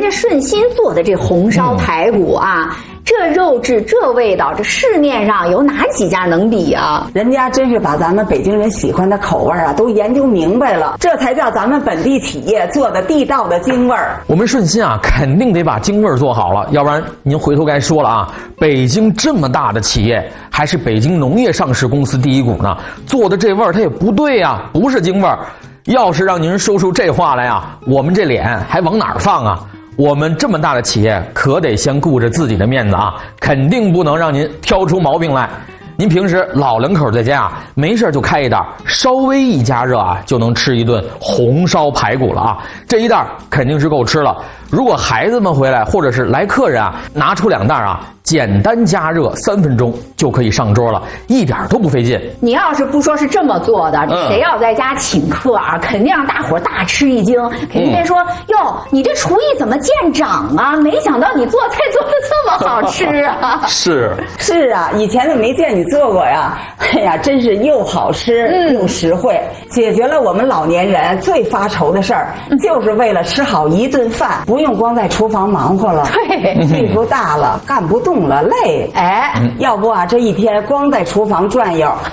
家顺心做的这红烧排骨啊，这肉质这味道，这市面上有哪几家能比啊？ 人家真是把咱们北京人喜欢的口味啊都研究明白了，这才叫咱们本地企业做的地道的京味儿。 我们顺心啊，肯定得把京味儿做好了，要不然您回头该说了啊，北京这么大的企业，还是北京农业上市公司第一股呢，做的这味儿它也不对呀，不是京味儿。要是让您说出这话来啊，我们这脸还往哪儿放啊？我们这么大的企业可得先顾着自己的面子啊，肯定不能让您挑出毛病来。您平时老两口在家啊，没事就开一袋，稍微一加热啊，就能吃一顿红烧排骨了啊！这一袋肯定是够吃了。如果孩子们回来或者是来客人啊，拿出2袋啊，简单加热3分钟就可以上桌了，一点都不费劲。 你要是不说是这么做的，谁要在家请客啊，肯定让大伙大吃一惊，肯定得说哟，你这厨艺怎么见长啊？没想到你做菜做得这么好吃啊！ 是啊，以前都没见你做过呀。哎呀，真是又好吃又实惠，解决了我们老年人最发愁的事儿，就是为了吃好一顿饭，不用光在厨房忙活了。 对， 岁数大了，干不动了，累。 哎， 要不啊，这一天光在厨房转悠，